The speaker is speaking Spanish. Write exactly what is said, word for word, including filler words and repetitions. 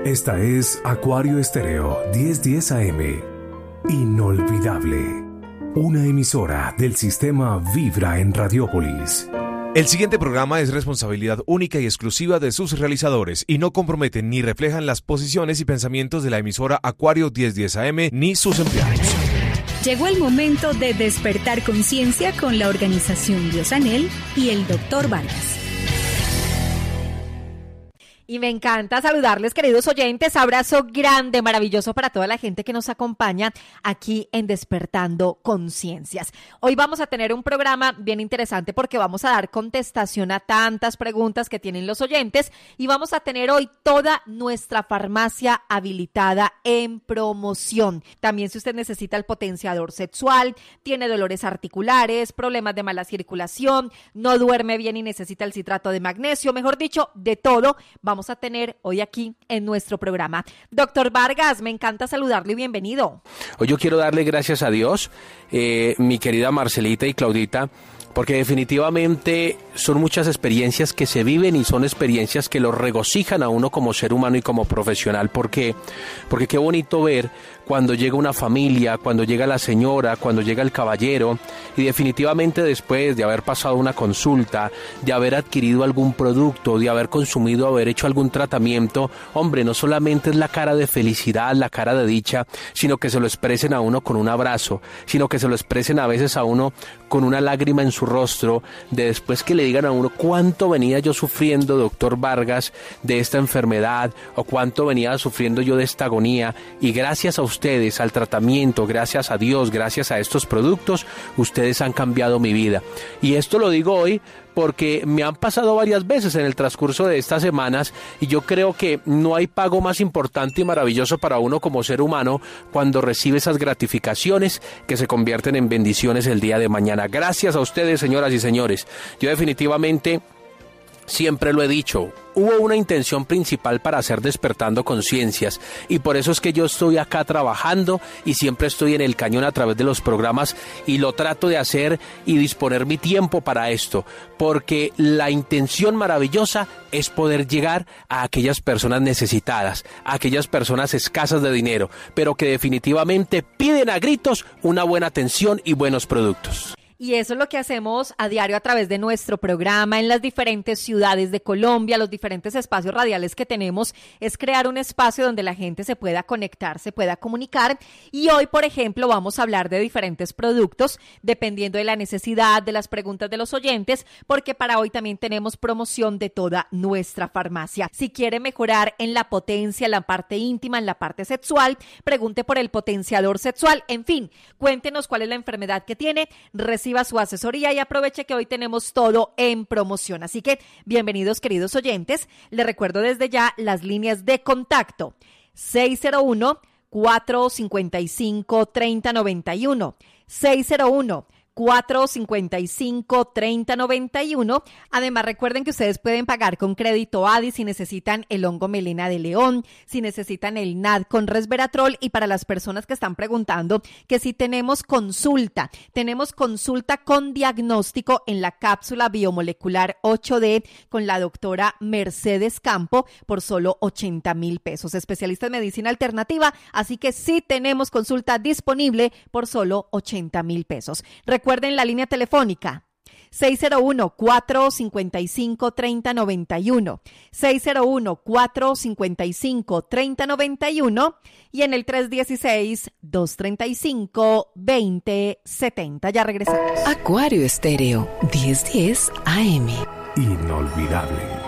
Esta es Acuario Estéreo diez diez A M. Inolvidable. Una emisora del sistema Vibra en Radiópolis. El siguiente programa es responsabilidad única y exclusiva de sus realizadores y no comprometen ni reflejan las posiciones y pensamientos de la emisora Acuario diez diez A M ni sus empleados. Llegó el momento de despertar conciencia con la organización Diosanel y el doctor Vargas. Y me encanta saludarles, queridos oyentes. Abrazo grande, maravilloso para toda la gente que nos acompaña aquí en Despertando Conciencias. Hoy vamos a tener un programa bien interesante porque vamos a dar contestación a tantas preguntas que tienen los oyentes y vamos a tener hoy toda nuestra farmacia habilitada en promoción. También si usted necesita el potenciador sexual, tiene dolores articulares, problemas de mala circulación, no duerme bien y necesita el citrato de magnesio, mejor dicho, de todo, vamos Vamos a tener hoy aquí en nuestro programa. Doctor Vargas, me encanta saludarlo y bienvenido. Hoy yo quiero darle gracias a Dios, eh, mi querida Marcelita y Claudita, porque definitivamente son muchas experiencias que se viven y son experiencias que lo regocijan a uno como ser humano y como profesional. ¿Por qué? Porque qué bonito ver cuando llega una familia, cuando llega la señora, cuando llega el caballero y definitivamente después de haber pasado una consulta, de haber adquirido algún producto, de haber consumido, haber hecho algún tratamiento, hombre, no solamente es la cara de felicidad, la cara de dicha, sino que se lo expresen a uno con un abrazo, sino que se lo expresen a veces a uno con una lágrima en su rostro, de después que le digan a uno cuánto venía yo sufriendo, doctor Vargas, de esta enfermedad, o cuánto venía sufriendo yo de esta agonía, y gracias a ustedes, al tratamiento, gracias a Dios, gracias a estos productos, ustedes han cambiado mi vida. Y esto lo digo hoy porque me han pasado varias veces en el transcurso de estas semanas y yo creo que no hay pago más importante y maravilloso para uno como ser humano cuando recibe esas gratificaciones que se convierten en bendiciones el día de mañana. Gracias a ustedes, señoras y señores. Yo definitivamente siempre lo he dicho, hubo una intención principal para hacer Despertando Conciencias y por eso es que yo estoy acá trabajando y siempre estoy en el cañón a través de los programas y lo trato de hacer y disponer mi tiempo para esto, porque la intención maravillosa es poder llegar a aquellas personas necesitadas, a aquellas personas escasas de dinero, pero que definitivamente piden a gritos una buena atención y buenos productos. Y eso es lo que hacemos a diario a través de nuestro programa en las diferentes ciudades de Colombia, los diferentes espacios radiales que tenemos, es crear un espacio donde la gente se pueda conectar, se pueda comunicar. Y hoy, por ejemplo, vamos a hablar de diferentes productos, dependiendo de la necesidad, de las preguntas de los oyentes, porque para hoy también tenemos promoción de toda nuestra farmacia. Si quiere mejorar en la potencia, en la parte íntima, en la parte sexual, pregunte por el potenciador sexual. En fin, cuéntenos cuál es la enfermedad que tiene, reciba su asesoría y aproveche que hoy tenemos todo en promoción. Así que bienvenidos, queridos oyentes. Les recuerdo desde ya las líneas de contacto: seis cero uno, cuatro cinco cinco, tres cero nueve uno, seis cero uno, cuatro cinco cinco, tres cero nueve uno. Además, recuerden que ustedes pueden pagar con crédito A D I si necesitan el hongo melena de león, si necesitan el N A D con resveratrol, y para las personas que están preguntando que si tenemos consulta, tenemos consulta con diagnóstico en la cápsula biomolecular ocho D con la doctora Mercedes Campo por solo ochenta mil pesos, especialista en medicina alternativa, así que sí tenemos consulta disponible por solo ochenta mil pesos. Recuerden la línea telefónica seis cero uno, cuatro cinco cinco, tres cero nueve uno, seis cero uno, cuatro cinco cinco, tres cero nueve uno y en el tres uno seis, dos tres cinco, dos cero siete cero. Ya regresamos. Acuario Estéreo diez diez A M. Inolvidable.